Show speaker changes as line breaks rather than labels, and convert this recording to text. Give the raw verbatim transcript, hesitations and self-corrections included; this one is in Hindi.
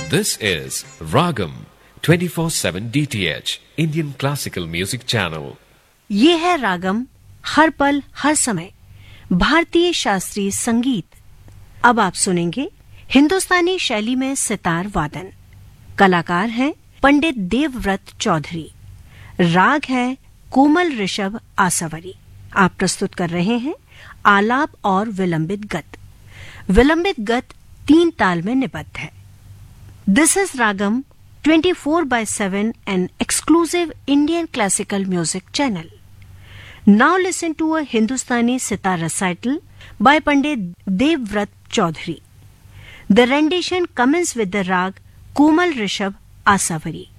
This is Ragam twenty-four seven D T H Indian Classical Music Channel.
ये है रागम, हर पल हर समय भारतीय शास्त्रीय संगीत। अब आप सुनेंगे हिंदुस्तानी शैली में सितार वादन। कलाकार हैं पंडित देवव्रत चौधरी। राग है कोमल ऋषभ आसावरी। आप प्रस्तुत कर रहे हैं आलाप और विलंबित गत। विलंबित गत तीन ताल में निबद्ध है। This is Ragam twenty-four by seven, an exclusive Indian classical music channel. Now listen to a Hindustani sitar recital by Pandit Devvrat Chaudhary. The rendition commences with the rag Komal Rishabh Asavari.